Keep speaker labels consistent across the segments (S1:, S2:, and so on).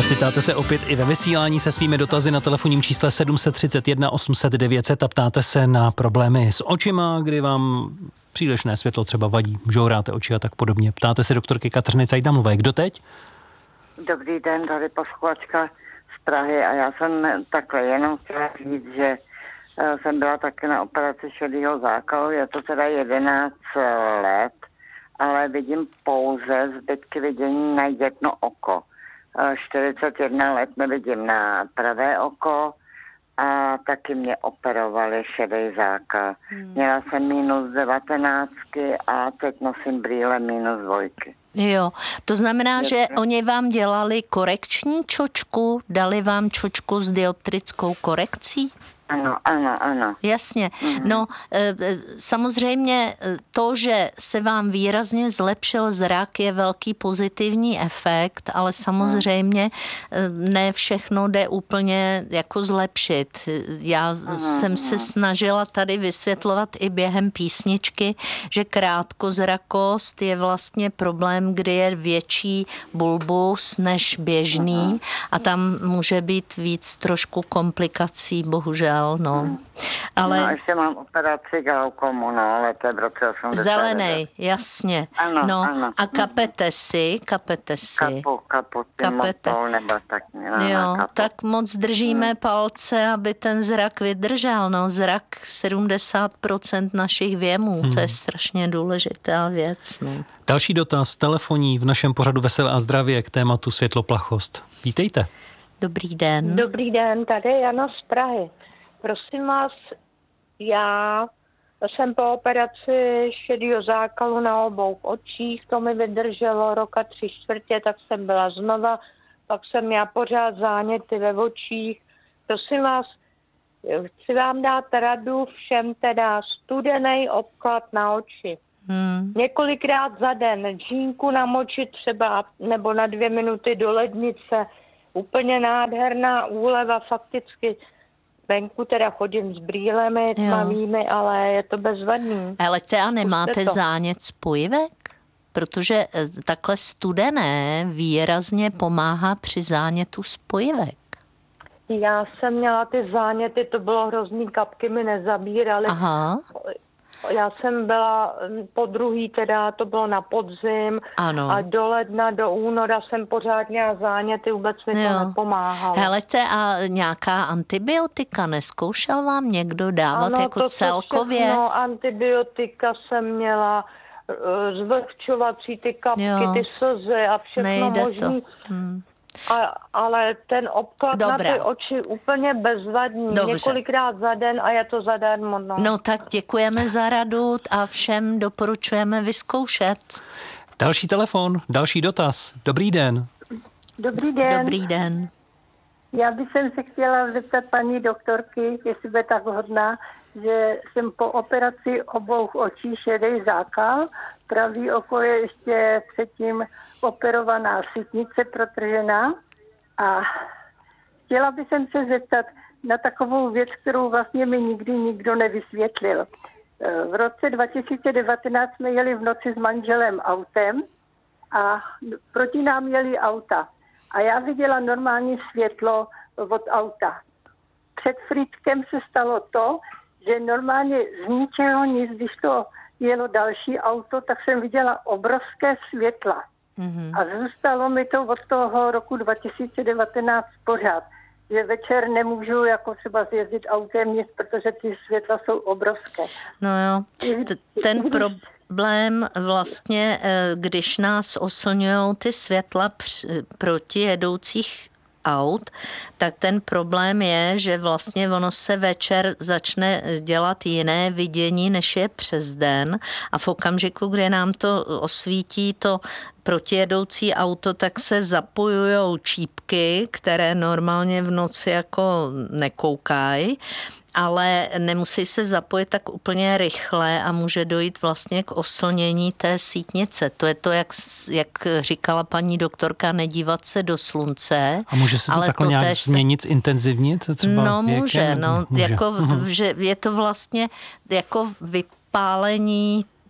S1: Ocitáte se opět i ve vysílání se svými dotazy na telefonním čísle 731 800 900 a ptáte se na problémy s očima, kdy vám přílišné světlo třeba vadí, žouráte oči a tak podobně. Ptáte se doktorky Kateřiny Cajdamlové. Kdo teď?
S2: Dobrý den, tady posluchačka z Prahy a já jsem takhle jenom chtěla říct, že jsem byla taky na operaci šedého zákalu, je to teda 11 let, ale vidím pouze zbytky vidění na jedno oko. 41 let nevidím na pravé oko a taky mě operovali šedý zákal. Měla jsem -19 a teď nosím brýle -2.
S3: Jo, to znamená, že oni vám dělali korekční čočku, dali vám čočku s dioptrickou korekcí?
S2: Ano.
S3: Jasně. No, samozřejmě to, že se vám výrazně zlepšil zrak, je velký pozitivní efekt, ale samozřejmě ne všechno jde úplně jako zlepšit. Já jsem se snažila tady vysvětlovat i během písničky, že krátkozrakost je vlastně problém, kdy je větší bulbus než běžný a tam může být víc trošku komplikací, bohužel. No. Ale
S2: no, ještě mám operaci glaukomu, no, ale to je v roce 80.
S3: Zelenej, jasně. Ano. A kapete si.
S2: Kapete. Nebo tak,
S3: jo, tak moc držíme palce, aby ten zrak vydržel. No, zrak 70% našich věmů, to je strašně důležitá věc. No.
S1: Další dotaz, telefonní v našem pořadu Veselé a zdravě k tématu světloplachost. Vítejte.
S3: Dobrý den.
S4: Dobrý den, tady je Jana z Prahy. Prosím vás, já jsem po operaci šedého zákalu na obou očích, to mi vydrželo roka 3/4, tak jsem byla znova, pak jsem měla pořád záněty ve očích. Prosím vás, chci vám dát radu všem teda studený obklad na oči. Několikrát za den džínku namočit třeba nebo na 2 minuty do lednice. Úplně nádherná úleva, fakticky venku teda chodím s brýlemi tmavými, ale je to bezvadný.
S3: Ale a nemáte zánět spojivek? Protože takhle studené výrazně pomáhá při zánětu spojivek.
S4: Já jsem měla ty záněty, to bylo hrozný, kapky mi nezabíraly.
S3: Aha.
S4: Já jsem byla po druhý, teda to bylo na podzim.
S3: Ano.
S4: A do ledna, do února jsem pořád měla záněty, vůbec mi to nepomáhalo.
S3: Helete, a nějaká antibiotika nezkoušel vám někdo dávat
S4: ano,
S3: jako celkově?
S4: Ano, antibiotika jsem měla, zvlhčovací ty kapky, ty slzy a všechno možný. Ale ten obklad na ty oči úplně bezvadný. Dobře. Několikrát za den a je to zadarmo.
S3: No tak děkujeme za radu a všem doporučujeme vyzkoušet.
S1: Další telefon, další dotaz. Dobrý den.
S4: Dobrý den.
S3: Dobrý den.
S4: Já bych se chtěla zeptat paní doktorky, jestli bude tak hodná, že jsem po operaci obou očí šedý zákal. Pravý oko je ještě předtím operovaná sítnice protržená. A chtěla bych se zeptat na takovou věc, kterou vlastně mi nikdy nikdo nevysvětlil. V roce 2019 jsme jeli v noci s manželem autem a proti nám jeli auta. A já viděla normální světlo od auta. Před Frýdkem se stalo to, že normálně z ničeho nic, když to jelo další auto, tak jsem viděla obrovské světla. A zůstalo mi to od toho roku 2019 pořád, že večer nemůžu jako třeba zjezdit autem nic, protože ty světla jsou obrovské.
S3: No jo, ten problém vlastně, když nás oslňujou ty světla proti jedoucích aut, tak ten problém je, že vlastně ono se večer začne dělat jiné vidění, než je přes den a v okamžiku, kdy nám to osvítí to protijedoucí auto, tak se zapojujou čípky, které normálně v noci jako nekoukají, ale nemusí se zapojit tak úplně rychle a může dojít vlastně k oslnění té sítnice. To je to, jak říkala paní doktorka, nedívat se do slunce.
S1: A může se to takhle nějak změnit, intenzivnit? Třeba
S3: no
S1: věkem?
S3: Může. Jako, že je to vlastně jako vypálení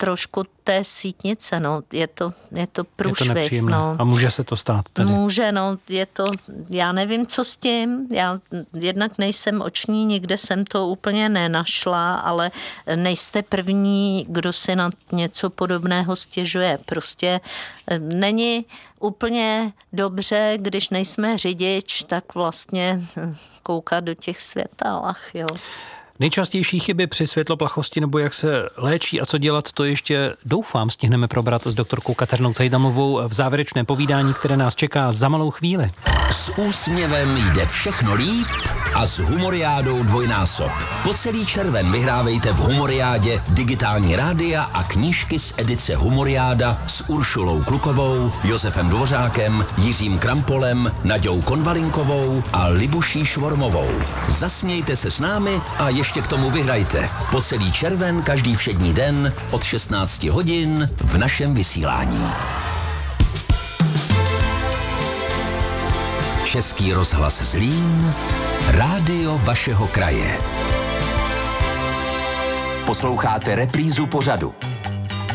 S3: trošku té sítnice, no, je to průšvih.
S1: No. A může se to stát tady?
S3: Může, no, já nevím, co s tím, já jednak nejsem oční, nikde jsem to úplně nenašla, ale nejste první, kdo si na něco podobného stěžuje. Prostě není úplně dobře, když nejsme řidič, tak vlastně koukat do těch světel, jo.
S1: Nejčastější chyby při světloplachosti nebo jak se léčí a co dělat, to ještě doufám stihneme probrat s doktorkou Kateřinou Cejdamovou v závěrečné povídání, které nás čeká za malou chvíli.
S5: S úsměvem jde všechno líp a s Humoriádou dvojnásob. Po celý červen vyhrávejte v Humoriádě digitální rádia a knížky z edice Humoriáda s Uršulou Klukovou, Josefem Dvořákem, Jiřím Krampolem, Naďou Konvalinkovou a Libuší Švormovou. Zasmějte se s námi a ještě k tomu vyhrajte. Po celý červen každý všední den od 16 hodin v našem vysílání. Český rozhlas Zlín, rádio vašeho kraje. Posloucháte reprízu pořadu.